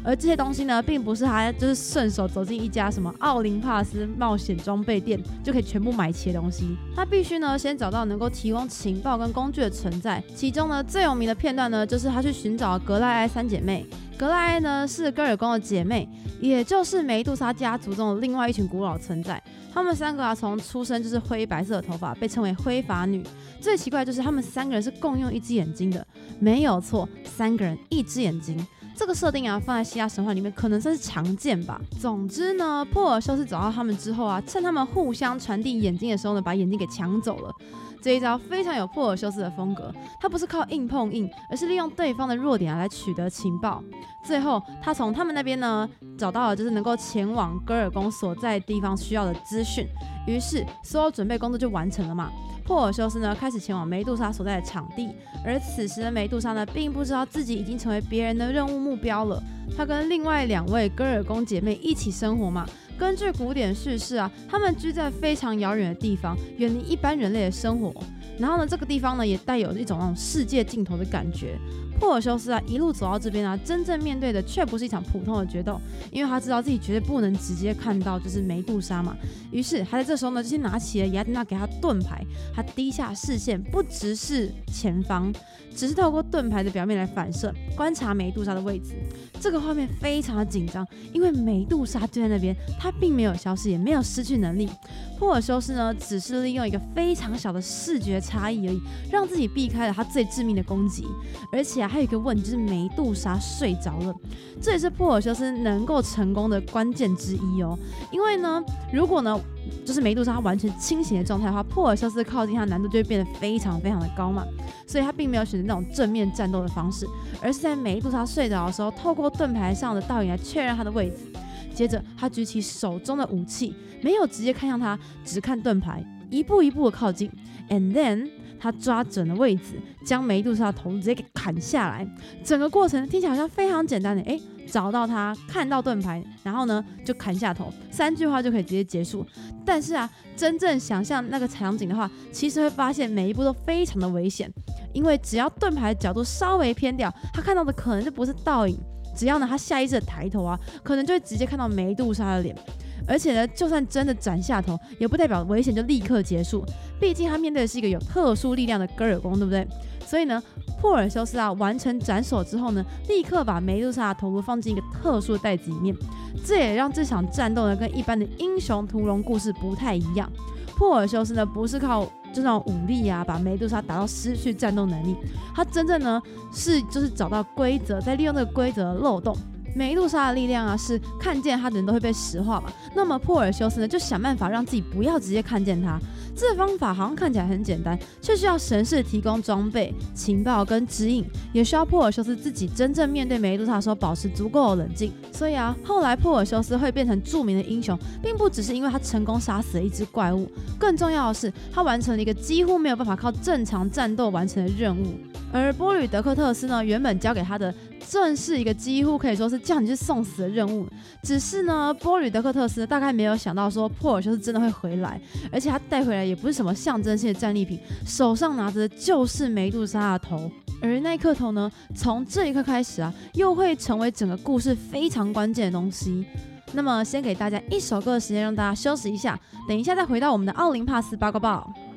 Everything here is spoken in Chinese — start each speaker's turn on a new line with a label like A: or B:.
A: 而这些东西呢，并不是他就是顺手走进一家什么奥林帕斯冒险装备店就可以全部买齐的东西，他必须呢先找到能够提供情报跟工具的存在。其中呢最有名的片段呢，就是他去寻找格莱埃三姐妹。格莱埃呢是戈尔宫的姐妹，也就是梅杜莎家族中的另外一群古老存在。她们3个从出生就是灰白色的头发，被称为灰发女。最奇怪就是她们3个人是共用一只眼睛的，没有错，3个人一只眼睛。这个设定放在希腊神话里面可能算是常见吧。总之呢，珀尔修斯找到他们之后趁他们互相传递眼睛的时候呢，把眼睛给抢走了。这一招非常有珀尔修斯的风格，他不是靠硬碰硬，而是利用对方的弱点来取得情报。最后，他从他们那边呢找到了就是能够前往戈尔宫所在地方需要的资讯，于是所有准备工作就完成了嘛。珀尔修斯呢开始前往梅杜莎所在的场地，而此时的梅杜莎呢并不知道自己已经成为别人的任务目标了。她跟另外2位戈尔宫姐妹一起生活嘛。根据古典叙事她们居在非常遥远的地方，远离一般人类的生活。然后呢，这个地方呢也带有一种那种世界尽头的感觉。珀尔修斯一路走到这边真正面对的却不是一场普通的决斗，因为他知道自己绝对不能直接看到就是梅杜莎嘛。于是他在这时候呢，就先拿起了雅典娜给他盾牌，他低下视线，不直视前方，只是透过盾牌的表面来反射，观察梅杜莎的位置。这个画面非常的紧张，因为梅杜莎就在那边，她并没有消失，也没有失去能力。珀尔修斯呢，只是利用一个非常小的视觉差异而已，让自己避开了他最致命的攻击。而且还有一个问题，就是梅杜莎睡着了，这也是珀尔修斯能够成功的关键之一哦。因为呢，如果呢就是梅杜莎完全清醒的状态的话，珀尔修斯靠近他难度就会变得非常非常的高嘛。所以他并没有选择那种正面战斗的方式，而是在梅杜莎睡着的时候，透过盾牌上的倒影来确认他的位置。接着他举起手中的武器，没有直接看向他，只看盾牌，一步一步的靠近 ，and then 他抓准了位置，将梅杜莎的头直接给砍下来。整个过程听起来好像非常简单的，找到他，看到盾牌，然后呢就砍下头，3句话就可以直接结束。但是真正想象那个场景的话，其实会发现每一步都非常的危险，因为只要盾牌的角度稍微偏掉，他看到的可能就不是倒影，只要呢他下意识的抬头可能就会直接看到梅杜莎的脸。而且呢，就算真的斩下头，也不代表危险就立刻结束，毕竟他面对的是一个有特殊力量的戈尔宫，对不对？所以呢，珀尔修斯完成斩首之后呢，立刻把梅杜莎的头颅放进一个特殊的袋子里面，这也让这场战斗呢跟一般的英雄屠龙故事不太一样。珀尔修斯呢不是靠这种武力把梅杜莎打到失去战斗能力，他真正呢是就是找到规则，再利用这个规则的漏洞。梅杜莎的力量是看见他的人都会被石化嘛，那么珀尔修斯呢就想办法让自己不要直接看见他。这个方法好像看起来很简单，却需要神士提供装备、情报跟指引，也需要珀尔修斯自己真正面对梅杜莎的时候保持足够的冷静。所以后来珀尔修斯会变成著名的英雄，并不只是因为他成功杀死了一只怪物，更重要的是他完成了一个几乎没有办法靠正常战斗完成的任务。而波吕德克特斯呢，原本交给他的正是一个几乎可以说是叫你去送死的任务，只是呢，波吕德克特斯大概没有想到说珀尔修斯真的会回来，而且他带回来也不是什么象征性的战利品，手上拿着的就是梅杜莎的头。而那颗头呢，从这一刻开始又会成为整个故事非常关键的东西。那么先给大家一首歌的时间，让大家休息一下，等一下再回到我们的奥林帕斯八卦报。